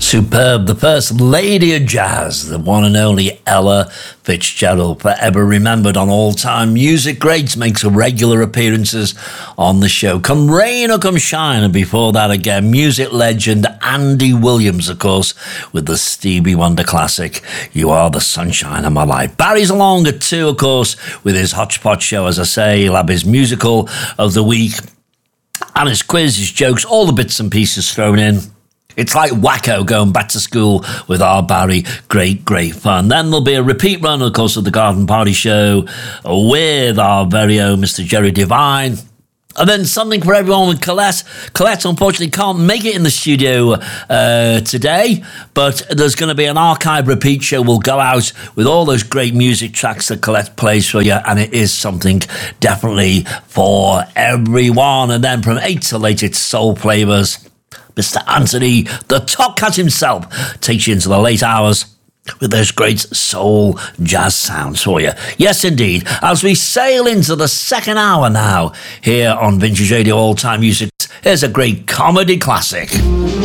Superb. The first lady of jazz, the one and only Ella Fitzgerald, forever remembered on all-time music greats, makes regular appearances on the show. Come rain or come shine, and before that again, music legend Andy Williams, of course, with the Stevie Wonder classic, You Are the Sunshine of My Life. Barry's along at 2, of course, with his Hodgepodge show, as I say. He'll have his musical of the week, and his quiz, his jokes, all the bits and pieces thrown in. It's like Wacko going back to school with our Barry. Great, great fun. Then there'll be a repeat run, of course, of the Garden Party Show with our very own Mr. Jerry Devine. And then something for everyone with Colette. Colette, unfortunately, can't make it in the studio today, but there's going to be an archive repeat show. We'll go out with all those great music tracks that Colette plays for you, and it is something definitely for everyone. And then from 8 till 8, it's Soul Flavors. Mr. Anthony, the Top Cat himself, takes you into the late hours with those great soul jazz sounds for you. Yes, indeed. As we sail into the second hour now, here on Vintage Radio All Time Music, here's a great comedy classic.